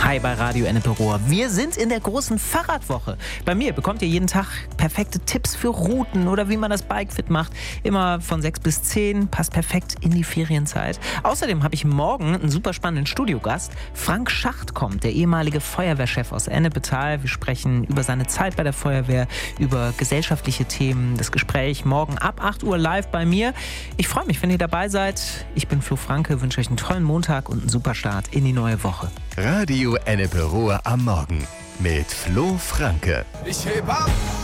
Hi bei Radio Ennepe-Ruhr. Wir sind in der großen Fahrradwoche. Bei mir bekommt ihr jeden Tag perfekte Tipps für Routen oder wie man das Bike fit macht. Immer von 6 bis 10, passt perfekt in die Ferienzeit. Außerdem habe ich morgen einen super spannenden Studiogast. Frank Schacht kommt, der ehemalige Feuerwehrchef aus Ennepetal. Wir sprechen über seine Zeit bei der Feuerwehr, über gesellschaftliche Themen. Das Gespräch morgen ab 8 Uhr live bei mir. Ich freue mich, wenn ihr dabei seid. Ich bin Flo Franke, wünsche euch einen tollen Montag und einen super Start in die neue Woche. Radio Ennepe-Ruhr am Morgen mit Flo Franke. Ich heb ab!